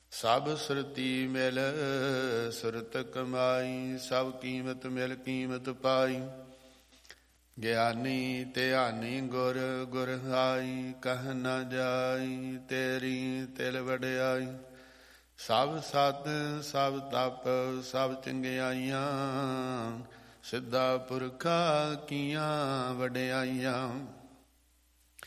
ਸਭ ਸੁਰਤੀ ਮਿਲ ਸੁਰਤ ਕਮਾਈ, ਸਭ ਕੀਮਤ ਮਿਲ ਕੀਮਤ ਪਾਈ। ਗਿਆਨੀ ਧਿਆਨੀ ਗੁਰ ਗੁਰ ਆਈ, ਕਹਿ ਨ ਜਾਈ ਤੇਰੀ ਤਿਲ ਵਡਿਆਈ। ਸਭ ਸਤ ਸਭ ਤਪ ਸਭ ਚੰਗਿਆਈਆਂ, ਸਿੱਧਾ ਪੁਰਖਾ ਕੀਆਂ ਵਡਿਆਈਆਂ।